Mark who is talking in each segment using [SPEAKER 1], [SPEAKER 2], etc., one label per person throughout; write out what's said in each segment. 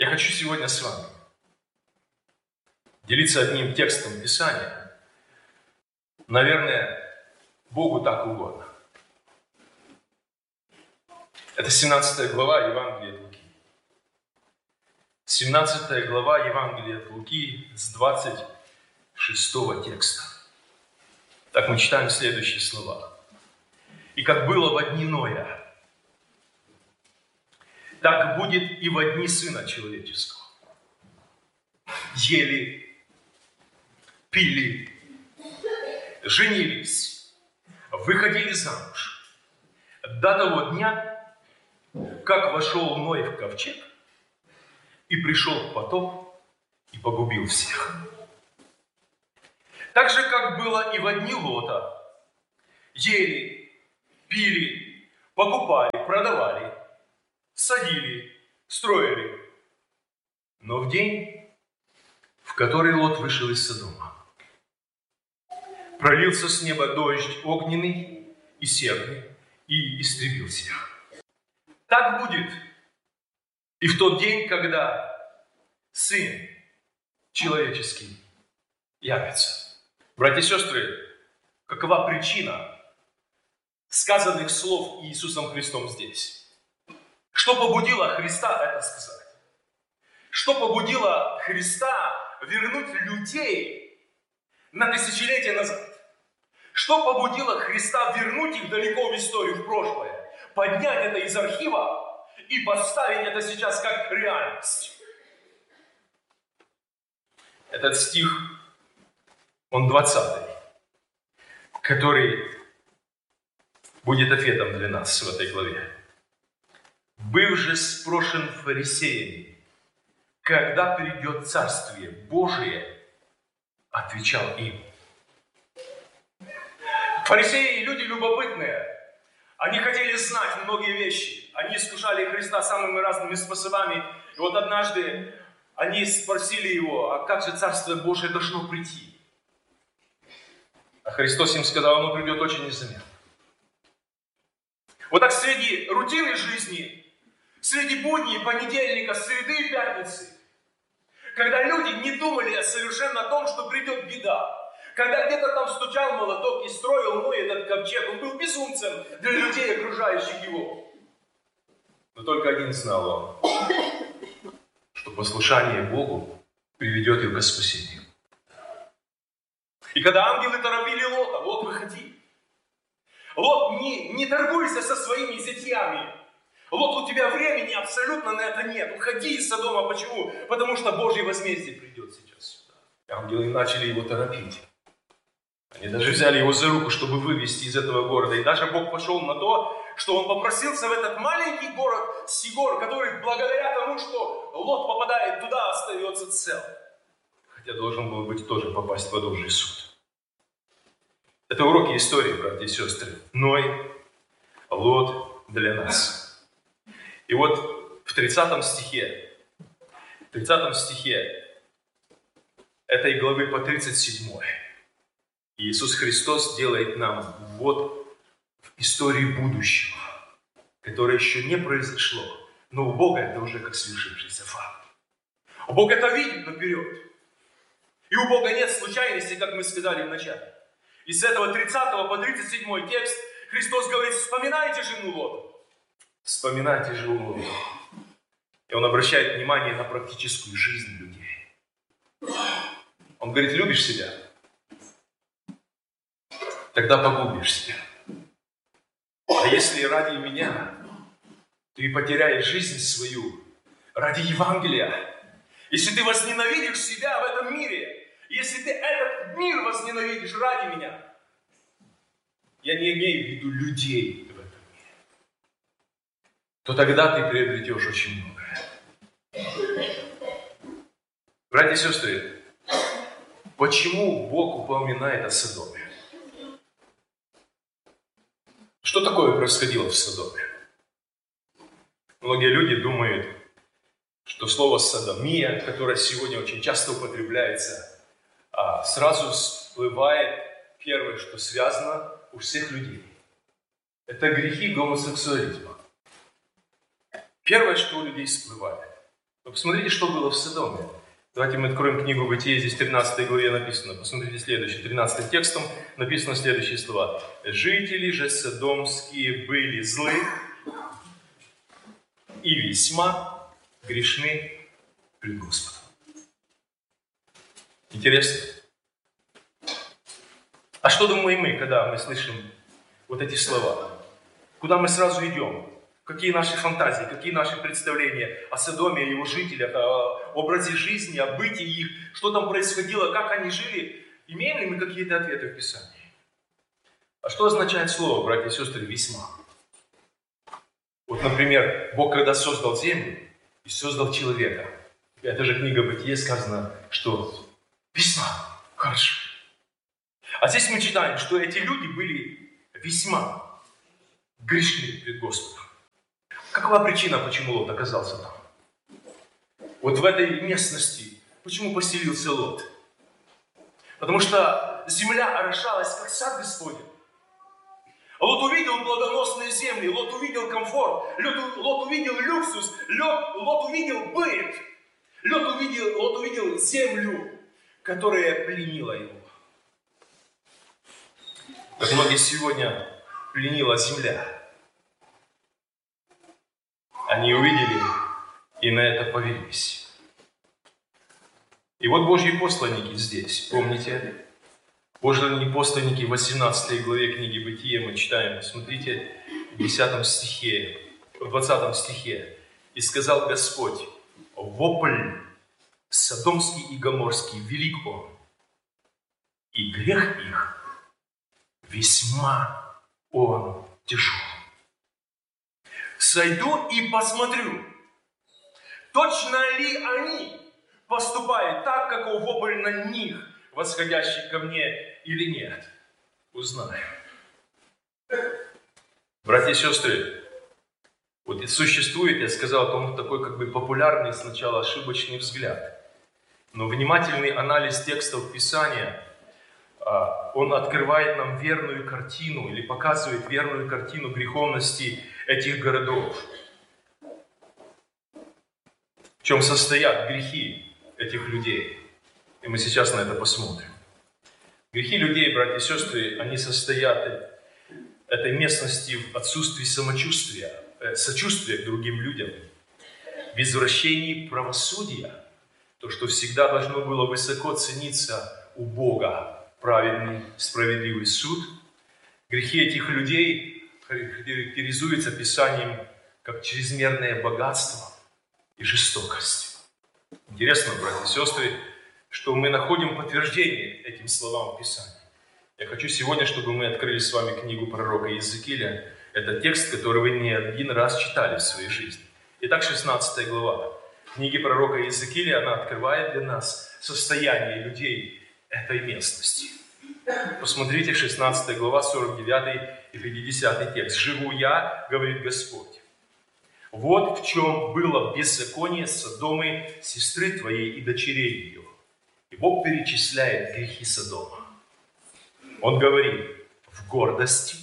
[SPEAKER 1] Я хочу сегодня с вами делиться одним текстом Писания. Наверное, Богу так угодно. Это 17 глава Евангелия от Луки. 17 глава Евангелия от Луки с 26 текста. Так мы читаем следующие слова. «И как было во дни Ноя, так будет и во дни Сына Человеческого. Ели, пили, женились, выходили замуж до того дня, как вошел Ной в ковчег, и пришел потоп и погубил всех. Так же, как было и во дни Лота. Ели, пили, покупали, продавали, садили, строили. Но в день, в который Лот вышел из Содома, пролился с неба дождь огненный и серный, и истребил всех. Так будет и в тот день, когда Сын Человеческий явится». Братья и сестры, какова причина сказанных слов Иисусом Христом здесь? Что побудило Христа это сказать? Что побудило Христа вернуть людей на тысячелетия назад? Что побудило Христа вернуть их далеко в историю, в прошлое? Поднять это из архива и поставить это сейчас как реальность. Этот стих, он 20, который будет ответом для нас в этой главе. «Быв же спрошен фарисеями, когда придет Царствие Божие, отвечал им». Фарисеи – люди любопытные. Они хотели знать многие вещи. Они искушали Христа самыми разными способами. И вот однажды они спросили Его, а как же Царствие Божие должно прийти? А Христос им сказал, оно придет очень незаметно. Вот так среди рутины жизни, среди будней, понедельника, среды и пятницы, когда люди не думали совершенно о том, что придет беда, когда где-то там стучал молоток и строил Ной этот ковчег, он был безумцем для людей, окружающих его. Но только один знал он, что послушание Богу приведет их к спасению. И когда ангелы торопили Лота, Лот, выходи. Лот, не торгуйся со своими зятьями. Лот, у тебя времени абсолютно на это нет. Уходи из Содома. Почему? Потому что Божье возмездие придет сейчас сюда. И ангелы начали его торопить. Они даже взяли его за руку, чтобы вывести из этого города. И даже Бог пошел на то, что он попросился в этот маленький город Сигор, который благодаря тому, что Лот попадает туда, остается цел. Хотя должен был быть тоже попасть под Божий суд. Это уроки истории, братья и сестры. Ной, Лот для нас. И вот в 30 стихе этой главы по 37 Иисус Христос делает нам ввод в историю будущего, которое еще не произошло, но у Бога это уже как свершившийся факт. У Бога это видит наперед. И у Бога нет случайностей, как мы сказали в начале. И с этого 30 по 37 текст Христос говорит, вспоминайте жену Лота. Вспоминайте жену Лота. И Он обращает внимание на практическую жизнь людей. Он говорит, любишь себя? Тогда погубишь себя. А если ради меня ты потеряешь жизнь свою, ради Евангелия, если ты возненавидишь себя в этом мире, если ты этот мир возненавидишь ради меня, я не имею в виду людей в этом мире, то тогда ты приобретешь очень многое. Братья и сестры, почему Бог упоминает о Содоме? Что такое происходило в Содоме? Многие люди думают, что слово «содомия», которое сегодня очень часто употребляется, сразу всплывает первое, что связано у всех людей. Это грехи гомосексуализма. Первое, что у людей всплывает. Но посмотрите, что было в Содоме. Давайте мы откроем книгу Бытия, здесь в 13 главе написано. Посмотрите следующее, 13 текстом написано следующие слова. «Жители же содомские были злы и весьма грешны пред Господом». Интересно. А что думаем мы, когда мы слышим вот эти слова? Куда мы сразу идем? Какие наши фантазии, какие наши представления о Содоме, о его жителях, о образе жизни, о бытии их, что там происходило, как они жили? Имеем ли мы какие-то ответы в Писании? А что означает слово, братья и сестры, «весьма»? Вот, например, Бог, когда создал землю и создал человека, это же книга Бытия, сказано, что весьма хорошо. А здесь мы читаем, что эти люди были весьма грешны пред Господом. Какова причина, почему Лот оказался там? Вот в этой местности. Почему поселился Лот? Потому что земля орошалась, как сад Господень. Лот увидел плодоносные земли, Лот увидел комфорт, Лот увидел люксус, Лот увидел быт, Лот увидел землю, которая пленила его. Как многие сегодня пленила земля. Они увидели и на это повелись. И вот Божьи посланники здесь, помните? Божьи посланники в 18 главе книги Бытия мы читаем, смотрите, в 10 стихе, в 20 стихе. «И сказал Господь, вопль содомский и гоморский велик он, и грех их весьма он тяжел. Сойду и посмотрю, точно ли они поступают так, как вопль на них, восходящий ко мне, или нет. Узнаем». Братья и сестры, вот и существует, я сказал, он такой как бы популярный сначала ошибочный взгляд. Но внимательный анализ текстов Писания, он открывает нам верную картину или показывает верную картину греховности этих городов. В чем состоят грехи этих людей. И мы сейчас на это посмотрим. Грехи людей, братья и сестры, они состоят в этой местности в отсутствии самочувствия, сочувствия к другим людям, в извращении правосудия, то, что всегда должно было высоко цениться у Бога, праведный, справедливый суд. Грехи этих людей характеризуются Писанием как чрезмерное богатство и жестокость. Интересно, братья и сестры, что мы находим подтверждение этим словам Писания. Я хочу сегодня, чтобы мы открыли с вами книгу пророка Иезекииля. Это текст, который вы не один раз читали в своей жизни. Итак, 16 глава книги пророка Иезекииля, она открывает для нас состояние людей этой местности. Посмотрите, 16 глава, 49 и 50 текст. «Живу я, говорит Господь, вот в чем было беззаконие Содомы, сестры твоей и дочерей ее». И Бог перечисляет грехи Содома. Он говорит: в гордости,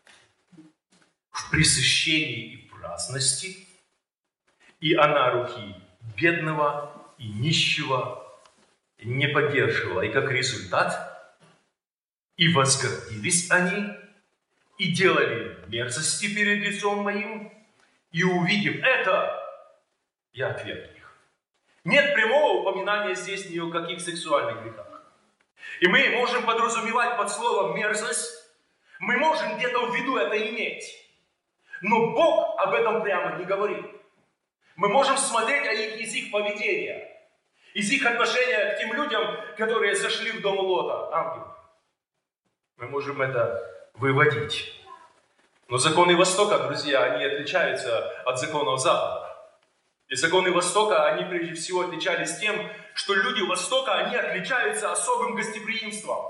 [SPEAKER 1] в пресыщении и праздности, и она руки бедного и нищего не поддерживала. И как результат, и возгордились они, и делали мерзости перед лицом моим, и увидев это, я отверг их. Нет прямого упоминания здесь ни о каких сексуальных грехах. И мы можем подразумевать под словом мерзость, мы можем где-то в виду это иметь. Но Бог об этом прямо не говорит. Мы можем смотреть из их поведения, из их отношения к тем людям, которые зашли в дом Лота, ангелов. Мы можем это выводить. Но законы Востока, друзья, они отличаются от законов Запада. И законы Востока, они прежде всего отличались тем, что люди Востока, они отличаются особым гостеприимством.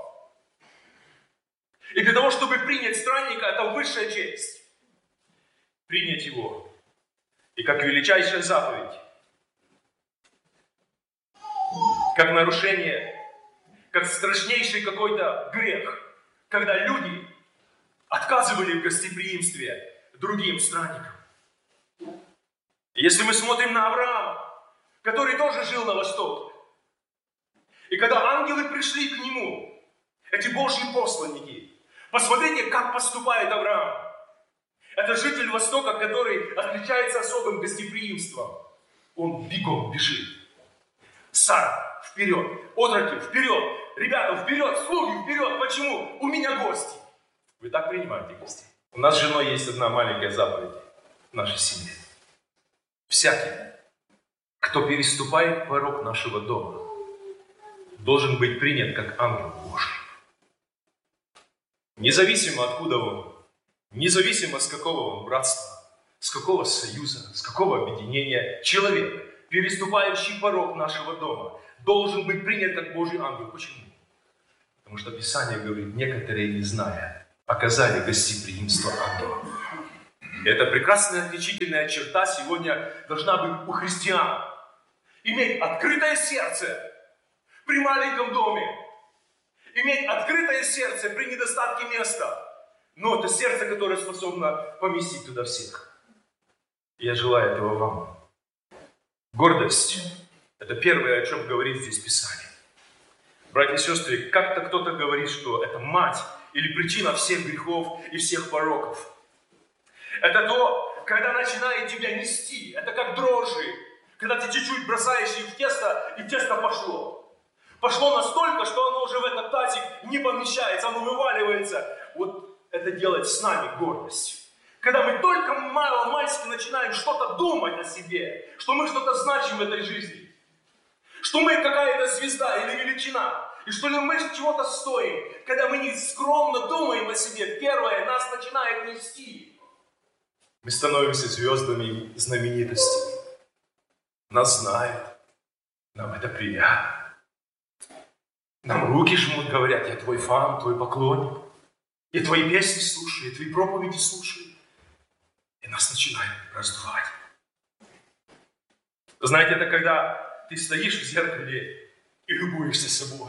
[SPEAKER 1] И для того, чтобы принять странника, это высшая честь. Принять его. И как величайшая заповедь. Как нарушение, как страшнейший какой-то грех. Когда люди отказывали в гостеприимстве другим странникам. И если мы смотрим на Авраама, который тоже жил на востоке. И когда ангелы пришли к нему, эти Божьи посланники, посмотрите, как поступает Авраам. Это житель Востока, который отличается особым гостеприимством. Он бегом бежит. Сара, вперед! Отроки, вперед! Ребята, вперед! Слуги, вперед! Почему? У меня гости. Вы так принимаете гостей? У нас с женой есть одна маленькая заповедь в нашей семье. Всякий, кто переступает порог нашего дома, должен быть принят как ангел Божий. Независимо откуда он, независимо с какого он братства, с какого союза, с какого объединения, человек, переступающий порог нашего дома, должен быть принят как Божий ангел. Почему? Потому что Писание говорит, некоторые, не зная, оказали гостеприимство ангелам. Это прекрасная отличительная черта сегодня должна быть у христиан. Иметь открытое сердце при маленьком доме. Иметь открытое сердце при недостатке места. Но это сердце, которое способно поместить туда всех. И я желаю этого вам. Гордость – это первое, о чем говорит здесь Писание. Братья и сестры, как-то кто-то говорит, что это мать или причина всех грехов и всех пороков. Это то, когда начинает тебя нести. Это как дрожжи. Когда ты чуть-чуть бросаешь их в тесто, и тесто пошло. Пошло настолько, что оно уже в этот тазик не помещается, оно вываливается. Вот это делает с нами гордость. Когда мы только мало-мальски начинаем что-то думать о себе, что мы что-то значим в этой жизни, что мы какая-то звезда или величина, и что ли мы чего-то стоим, когда мы не скромно думаем о себе, первое нас начинает нести. Мы становимся звездами знаменитостей. Нас знают, нам это приятно. Нам руки жмут, говорят, я твой фан, твой поклонник. Я твои песни слушаю, я твои проповеди слушаю. И нас начинает раздувать. Знаете, это когда ты стоишь в зеркале и любуешься собой.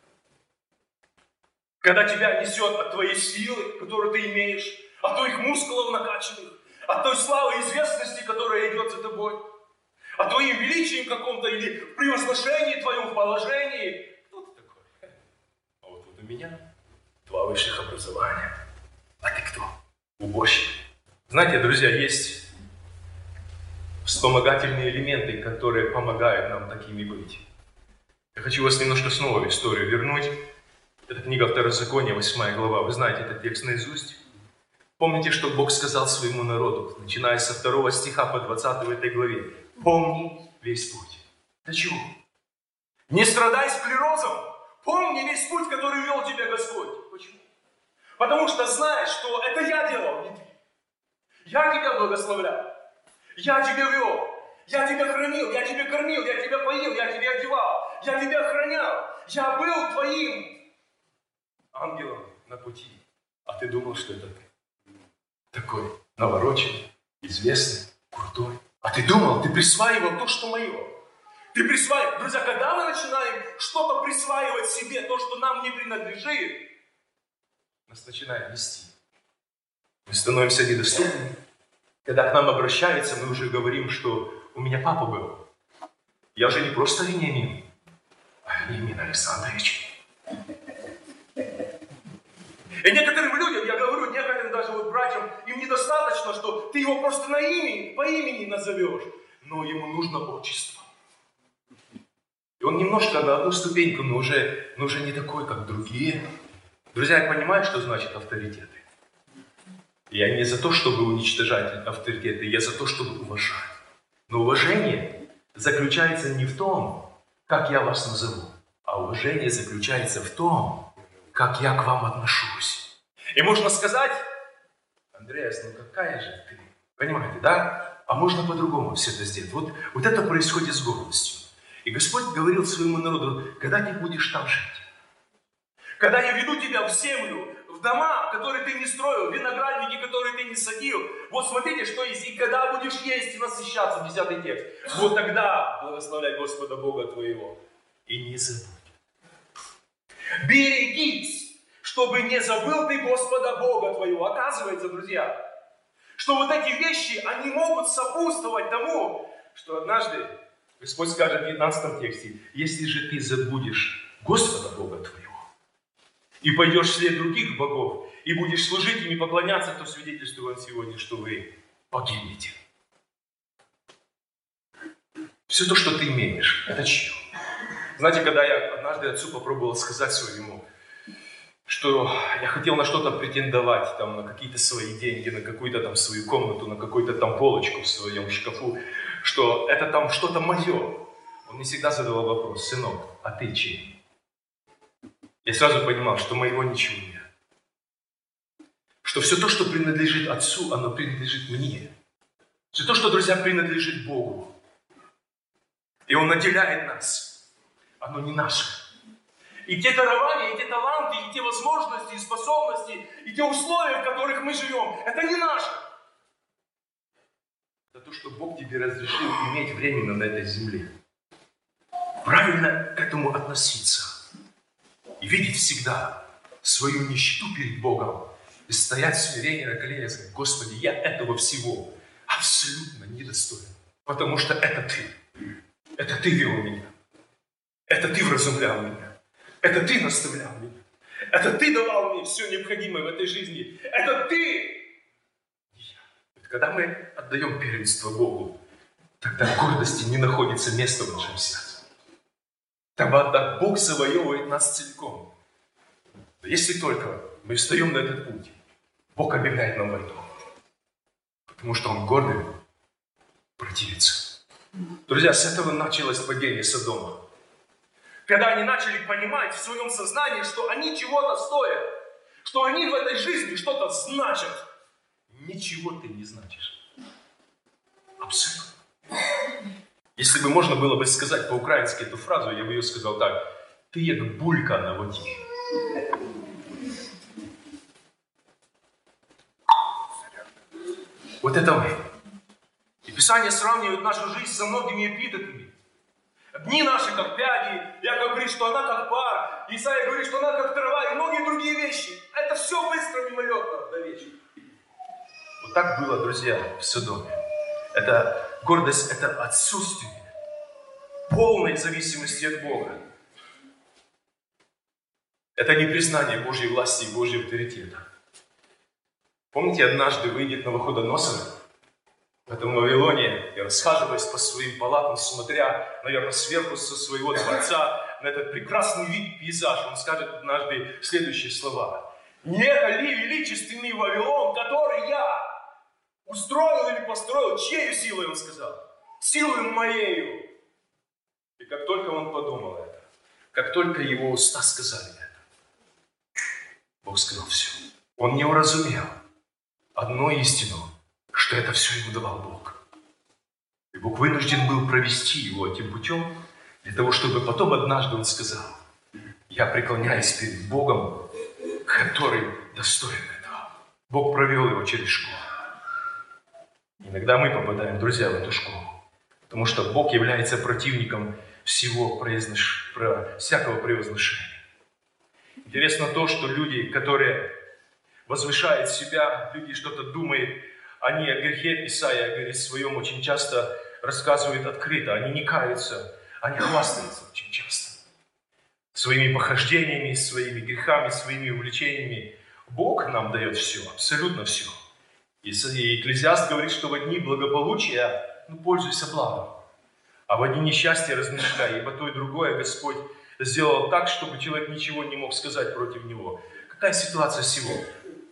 [SPEAKER 1] Когда тебя несет от твоей силы, которую ты имеешь, от твоих мускулов накачанных, от той славы и известности, которая идет за тобой, от твоим величием каком-то или в превозношении твоем, в положении. Кто ты такой? А вот у меня два высших образования. А ты кто? Уборщик. Знаете, друзья, есть вспомогательные элементы, которые помогают нам такими быть. Я хочу вас немножко снова в историю вернуть. Это книга Второзакония, 8 глава. Вы знаете этот текст наизусть. Помните, что Бог сказал своему народу, начиная со 2 стиха по 20 в этой главе. Помни весь путь. Для чего? Не страдай склерозом. Помни весь путь, который вел тебя Господь. Почему? Потому что знаешь, что это я делал, не ты. Я тебя благословлял. Я тебя вел. Я тебя хранил. Я тебя кормил. Я тебя поил. Я тебя одевал. Я тебя охранял. Я был твоим ангелом на пути. А ты думал, что это ты. Такой навороченный, известный, крутой. А ты думал, ты присваивал то, что мое. Ты присваивал. Друзья, когда мы начинаем что-то присваивать себе, то, что нам не принадлежит, нас начинает нести. Мы становимся недоступными. Когда к нам обращаются, мы уже говорим, что у меня папа был. Я уже не просто Вениамин, а Вениамин Александрович. И некоторым людям, я говорю, некоторым даже вот братьям, им недостаточно, что ты его просто по имени назовешь, но ему нужно отчество. И он немножко на одну ступеньку, но уже не такой, как другие. Друзья, я понимаю, что значит авторитеты. Я не за то, чтобы уничтожать авторитеты, я за то, чтобы уважать. Но уважение заключается не в том, как я вас назову, а уважение заключается в том, как я к вам отношусь. И можно сказать, Андреас, ну какая же ты? Понимаете, да? А можно по-другому все это сделать. Вот это происходит с гордостью. И Господь говорил своему народу, когда ты будешь там жить, когда я веду тебя в землю, в дома, которые ты не строил, виноградники, которые ты не садил. Вот смотрите, что есть. И когда будешь есть и насыщаться, 10 текст. Вот тогда благословляй Господа Бога твоего. И не забудь. Берегись, чтобы не забыл ты Господа Бога твоего. Оказывается, друзья, что вот эти вещи, они могут сопутствовать тому, что однажды Господь скажет в 19 тексте: если же ты забудешь Господа Бога твоего и пойдешь вслед других богов, и будешь служить им и поклоняться, то свидетельствую вам сегодня, что вы погибнете. Все то, что ты имеешь, это чье? Знаете, когда я однажды отцу попробовал сказать своему, что я хотел на что-то претендовать, там, на какие-то свои деньги, на какую-то там свою комнату, на какую-то там полочку в своем шкафу, что это там что-то мое. Он мне всегда задавал вопрос: сынок, а ты чей? Я сразу понимал, что моего ничего нет. Что все то, что принадлежит Отцу, оно принадлежит мне. Все то, что, друзья, принадлежит Богу. И Он наделяет нас. Оно не наше. И те дарования, и те таланты, и те возможности, и способности, и те условия, в которых мы живем, это не наше. Это то, что Бог тебе разрешил иметь временно на этой земле. Правильно к этому относиться. И видеть всегда свою нищету перед Богом. И стоять в смирении на коленях и сказать: Господи, я этого всего абсолютно недостоин. Потому что это Ты. Это Ты вел меня. Это Ты вразумлял меня. Это Ты наставлял меня. Это Ты давал мне все необходимое в этой жизни. Это Ты. Когда мы отдаем первенство Богу, тогда гордости не находится места в нашем сердце. Тогда Бог завоевывает нас целиком. Если только мы встаем на этот путь, Бог объявляет нам войну. Потому что Он гордым противится. Друзья, с этого началось падение Содома. Когда они начали понимать в своем сознании, что они чего-то стоят, что они в этой жизни что-то значат. Ничего ты не значишь. Абсолютно. Если бы можно было бы сказать по-украински эту фразу, я бы ее сказал так: ты як булька на воде. Вот это мы. И Писание сравнивает нашу жизнь со многими эпитетами. Дни наши как пяди, Яков говорит, что она как пар, Исаия говорит, что она как трава, и многие другие вещи. Это все быстро, мимолетно до вечера. Вот так было, друзья, в Содоме. Это гордость, это отсутствие полной зависимости от Бога. Это не признание Божьей власти и Божьего авторитета. Помните, однажды выйдет Навуходоносор в этом Вавилоне и, расхаживаясь по своим палатам, смотря, наверное, сверху со своего дворца на этот прекрасный вид, пейзаж, он скажет однажды следующие слова: «Не это ли величественный Вавилон, который я устроил или построил, чьей силой?» Он сказал: «Силой моею». И как только он подумал это, как только его уста сказали это, Бог сказал все. Он не уразумел одну истину, что это все ему давал Бог. И Бог вынужден был провести его этим путем, для того, чтобы потом однажды он сказал: «Я преклоняюсь перед Богом, который достоин этого». Бог провел его через школу. Иногда мы попадаем, друзья, в эту школу, потому что Бог является противником всякого превозношения. Интересно то, что люди, которые возвышают себя, люди что-то думают, они о грехе, Исаия говорит, своем очень часто рассказывают открыто. Они не каются, они хвастаются очень часто своими похождениями, своими грехами, своими увлечениями. Бог нам дает все, абсолютно все. И Экклезиаст говорит, что в дни благополучия пользуйся благом, а в дни несчастья размышляй, ибо то и другое Господь сделал так, чтобы человек ничего не мог сказать против него. Какая ситуация сегодня?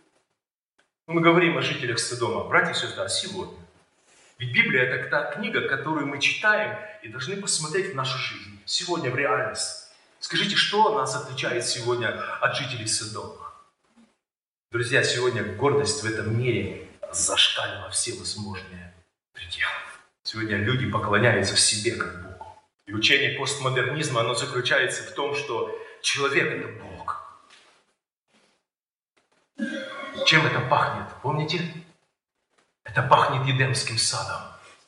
[SPEAKER 1] Мы говорим о жителях Содома, братья и сестры, сегодня. Ведь Библия – это та книга, которую мы читаем и должны посмотреть в нашу жизнь. Сегодня в реальность. Скажите, что нас отличает сегодня от жителей Содома? Друзья, сегодня гордость в этом мире зашкалила все возможные пределы. Сегодня люди поклоняются себе как Богу. И учение постмодернизма, оно заключается в том, что человек – это Бог. Чем это пахнет? Помните? Это пахнет Едемским садом.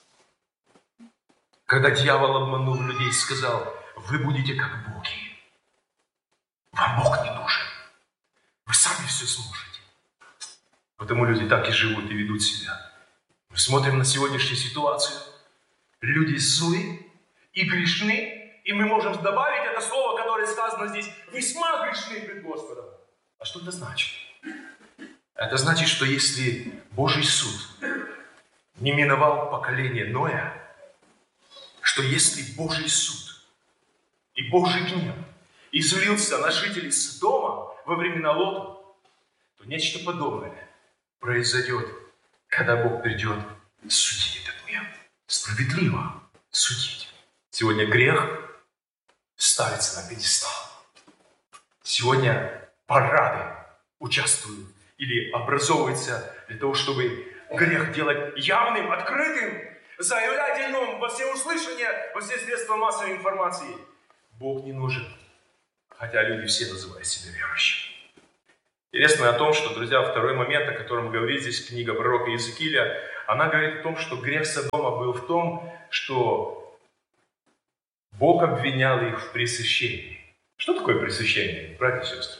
[SPEAKER 1] Когда дьявол, обманув людей, сказал: вы будете как боги. Вам Бог не нужен. Вы сами все сможете. Потому люди так и живут и ведут себя. Мы смотрим на сегодняшнюю ситуацию. Люди злые и грешны, и мы можем добавить это слово, которое сказано здесь, весьма грешны пред Господом. А что это значит? Это значит, что если Божий суд не миновал поколение Ноя, что если Божий суд и Божий гнев излился на жителей Содома во времена Лота, то нечто подобное произойдет, когда Бог придет судить этот мир. Справедливо судить. Сегодня грех ставится на пьедестал. Сегодня парады участвуют или образовываются для того, чтобы грех делать явным, открытым, заявлять о нем во всеуслышание, во все средства массовой информации. Бог не нужен, хотя люди все называют себя верующими. Интересно о том, что, друзья, второй момент, о котором говорит здесь книга пророка Иезекииля, она говорит о том, что грех Содома был в том, что Бог обвинял их в пресыщении. Что такое пресыщение, братья и сестры?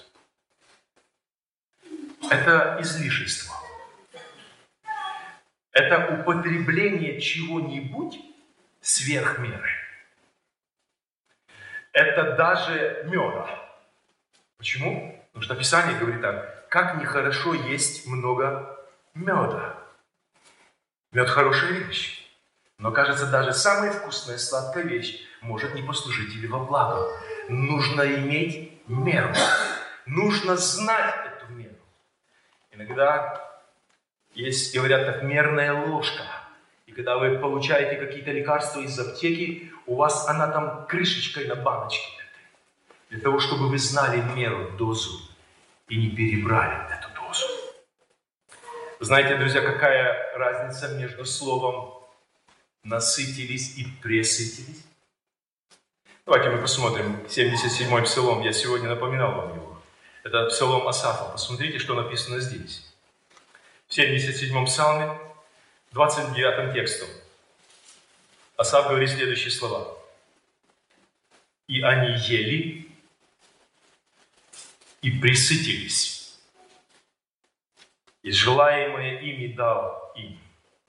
[SPEAKER 1] Это излишество. Это употребление чего-нибудь сверх меры. Это даже меда. Почему? Потому что Писание говорит так: как нехорошо есть много меда. Мед хорошая вещь. Но, кажется, даже самая вкусная сладкая вещь может не послужить тебе во благо. Нужно иметь меру. Нужно знать эту меру. Иногда есть, говорят, так, мерная ложка. И когда вы получаете какие-то лекарства из аптеки, у вас она там крышечкой на баночке. Для того, чтобы вы знали меру, дозу, и не перебрали эту дозу. Знаете, друзья, какая разница между словом «насытились» и «пресытились»? Давайте мы посмотрим 77-й псалом. Я сегодня напоминал вам его. Это псалом Асафа. Посмотрите, что написано здесь. В 77-м псалме, 29-м текстом, Асаф говорит следующие слова. «И они ели и пресытились, и желаемое ими дал им».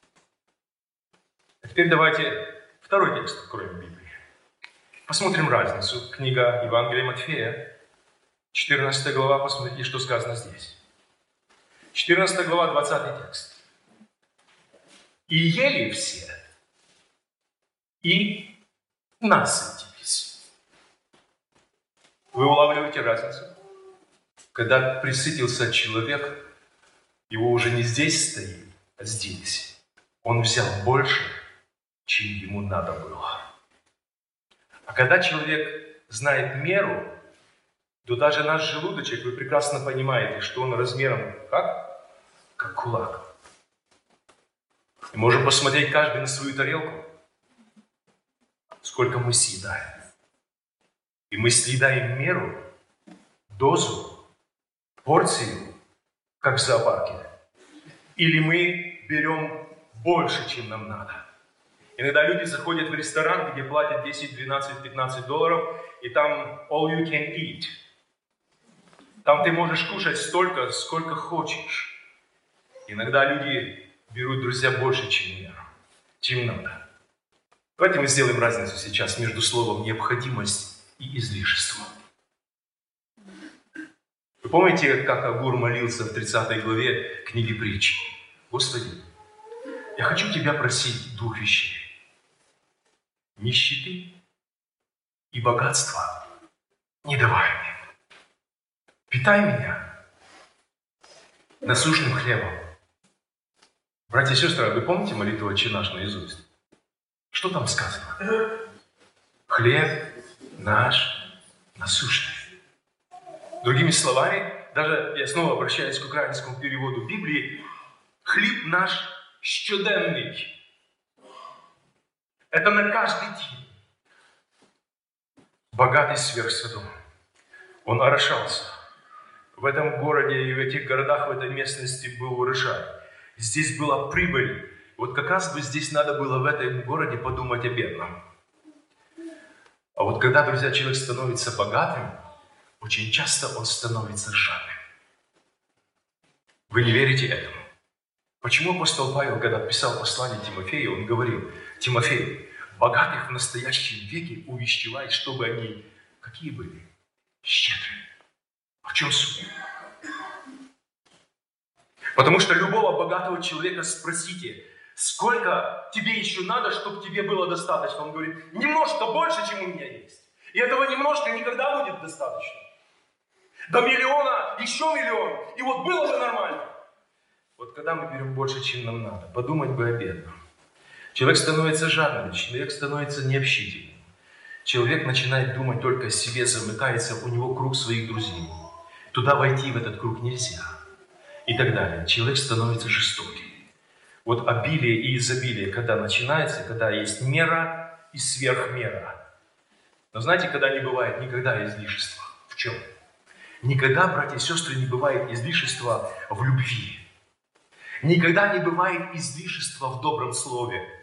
[SPEAKER 1] А теперь давайте второй текст откроем в Библии. Посмотрим разницу. Книга Евангелия Матфея, 14 глава, посмотрите, что сказано здесь. 14 глава, 20 текст. «И ели все, и насытились». Вы улавливаете разницу? Когда пресытился человек, его уже не здесь стоит, а здесь. Он взял больше, чем ему надо было. А когда человек знает меру, то даже наш желудочек, вы прекрасно понимаете, что он размером как? Как кулак. И можем посмотреть каждый на свою тарелку, сколько мы съедаем. И мы съедаем меру, дозу, порцию, как в зоопарке. Или мы берем больше, чем нам надо. Иногда люди заходят в ресторан, где платят 10, 12, 15 долларов, и там all you can eat. Там ты можешь кушать столько, сколько хочешь. Иногда люди берут, друзья, больше, чем надо. Давайте мы сделаем разницу сейчас между словом «необходимость» и «излишество». Вы помните, как Агур молился в 30 главе книги Притчи? «Господи, я хочу Тебя просить двух вещей. Нищеты и богатства не давай мне. Питай меня насущным хлебом». Братья и сестры, вы помните молитву «Отче наш» наизусть? Что там сказано? Хлеб наш насущный. Другими словами, даже я снова обращаюсь к украинскому переводу Библии, хлеб наш щоденный. Это на каждый день. Богатый сверх Содома. Он орошался. В этом городе и в этих городах, в этой местности был урожай. Здесь была прибыль. Вот как раз бы здесь надо было в этом городе подумать о бедном. А вот когда, друзья, человек становится богатым, очень часто он становится жадным. Вы не верите этому? Почему апостол Павел, когда писал послание Тимофею, он говорил: «Тимофей, Богатых в настоящем веке увещевает, чтобы они какие были? Щедрые. А в чем суть? Потому что любого богатого человека спросите, сколько тебе еще надо, чтобы тебе было достаточно? Он говорит, немножко больше, чем у меня есть. И этого немножко никогда будет достаточно. До миллиона, еще миллион. И вот было бы нормально. Вот когда мы берем больше, чем нам надо, подумать бы о бедном. Человек становится жадным, человек становится необщительным. Человек начинает думать только о себе, замыкается у него круг своих друзей. Туда войти в этот круг нельзя. И так далее. Человек становится жестоким. Вот обилие и изобилие, когда начинается, когда есть мера и сверхмера. Но знаете, когда не бывает никогда излишества? В чем? Никогда, братья и сестры, не бывает излишества в любви. Никогда не бывает излишества в добром слове.